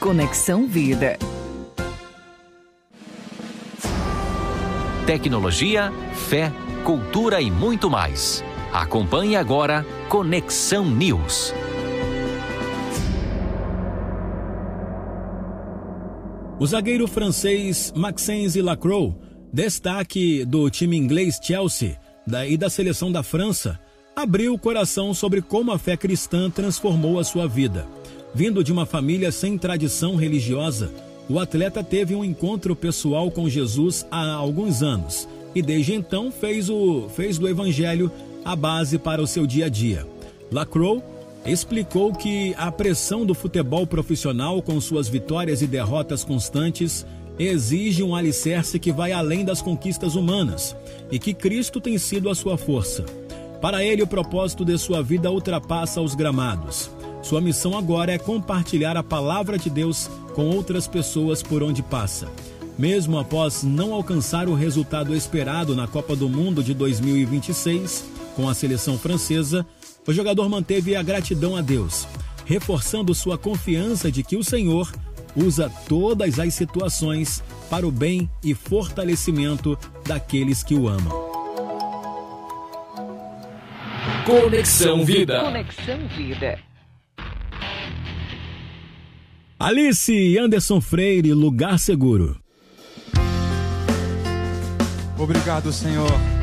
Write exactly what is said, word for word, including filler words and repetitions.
Conexão Vida. Tecnologia, fé, cultura e muito mais. Acompanhe agora Conexão News. O zagueiro francês Maxence Lacroix, destaque do time inglês Chelsea e da seleção da França, abriu o coração sobre como a fé cristã transformou a sua vida. Vindo de uma família sem tradição religiosa, o atleta teve um encontro pessoal com Jesus há alguns anos e desde então fez, o, fez do evangelho a base para o seu dia a dia. Lacroix explicou que a pressão do futebol profissional, com suas vitórias e derrotas constantes, exige um alicerce que vai além das conquistas humanas e que Cristo tem sido a sua força. Para ele, o propósito de sua vida ultrapassa os gramados. Sua missão agora é compartilhar a palavra de Deus com outras pessoas por onde passa. Mesmo após não alcançar o resultado esperado na Copa do Mundo de dois mil e vinte e seis, com a seleção francesa, o jogador manteve a gratidão a Deus, reforçando sua confiança de que o Senhor usa todas as situações para o bem e fortalecimento daqueles que o amam. Conexão Vida. Conexão Vida. Alice e Anderson Freire, Lugar Seguro. Obrigado, Senhor.